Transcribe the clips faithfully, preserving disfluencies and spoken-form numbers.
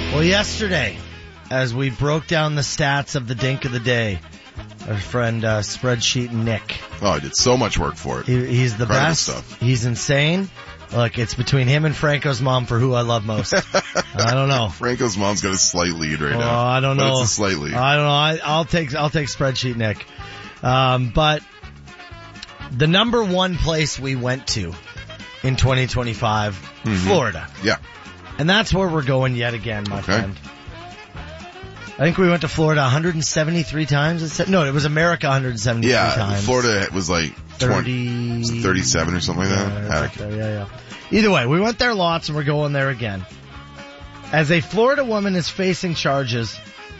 Well, yesterday, as we broke down the stats of the Dink of the Day, our friend uh, Spreadsheet Nick. Oh, I did so much work for it. He, he's the Incredible best. Stuff. He's insane. Look, it's between him and Franco's mom for who I love most. I don't know. Franco's mom's got a slight lead right Oh, now. I don't know. But it's a slight lead. I don't know. I, I'll take I'll take Spreadsheet Nick. Um, but the number one place we went to in twenty twenty-five, Mm-hmm. Florida. Yeah. And that's where we're going yet again, my Okay. friend. I think we went to Florida one hundred seventy-three times. It said, no, it was America one hundred seventy-three Yeah, times. Florida was like twenty, thirty, was it thirty-seven or something like Yeah, that. it's Heck. up there, yeah, yeah. Either way, we went there lots and we're going there again. As a Florida woman is facing charges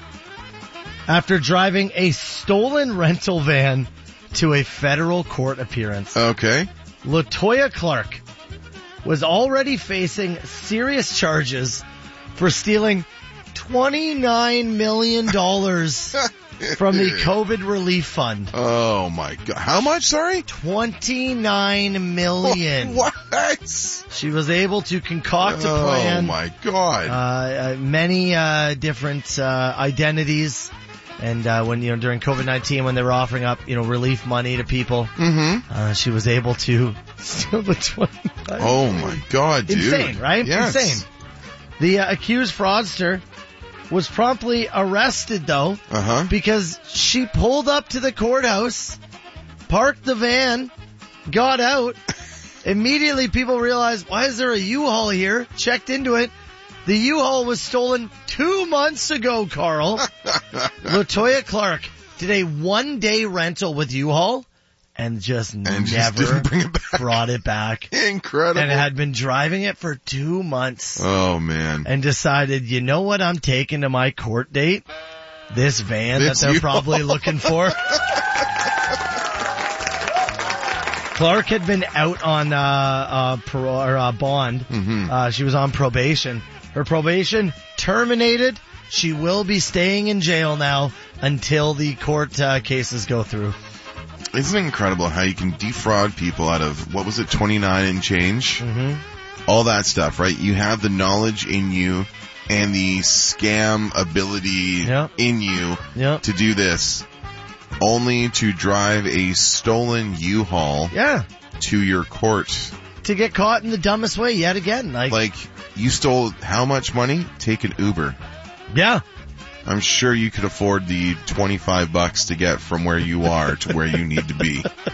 after driving a stolen rental van to a federal court appearance. Okay. LaToya Clark was already facing serious charges for stealing twenty-nine million dollars from the COVID relief fund. Oh my god. How much, sorry? twenty-nine million dollars. What? She was able to concoct a plan. Oh my god. Uh, uh, many uh, different uh, identities. And uh, when, you know, during COVID nineteen, when they were offering up, you know, relief money to people, mm-hmm. uh, she was able to steal the twenty-nine. Oh my god, dude. Insane, right? Yes. Insane. The uh, accused fraudster was promptly arrested, though, Uh-huh. because she pulled up to the courthouse, parked the van, got out. Immediately, people realized, why is there a U-Haul here? Checked into it. The U-Haul was stolen two months ago, Carl. LaToya Clark did a one-day rental with U-Haul and just And never just didn't bring it back. brought it back. Incredible. And had been driving it for two months. Oh man. And decided, you know what I'm taking to my court date? This van This that they're U-Haul. probably looking for. Clark had been out on uh, uh, parole, or, uh, bond. Mm-hmm. Uh, she was on probation. Her probation terminated. She will be staying in jail now until the court uh, cases go through. Isn't it incredible how you can defraud people out of, what was it, twenty-nine and change? Mm-hmm. All that stuff, right? You have the knowledge in you and the scam ability Yep. in you Yep. to do this, only to drive a stolen U-Haul Yeah. to your court. To get caught in the dumbest way yet again. Like, Like, you stole how much money? Take an Uber. yeah. I'm sure you could afford the twenty-five bucks to get from where you are to where you need to be.